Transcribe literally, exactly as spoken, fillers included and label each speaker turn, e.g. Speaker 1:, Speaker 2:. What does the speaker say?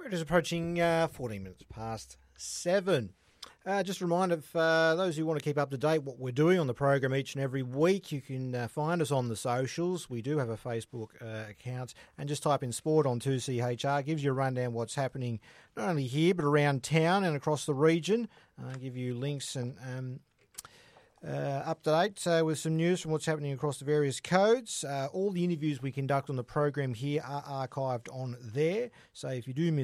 Speaker 1: We're just approaching uh, fourteen minutes past seven. Uh, just a reminder of uh, those who want to keep up to date what we're doing on the program each and every week, you can uh, find us on the socials. We do have a Facebook uh, account, and just type in sport on two C H R. Gives you a rundown what's happening not only here but around town and across the region. Uh, give you links and um, uh, up to date uh, with some news from what's happening across the various codes. Uh, all the interviews we conduct on the program here are archived on there. So if you do miss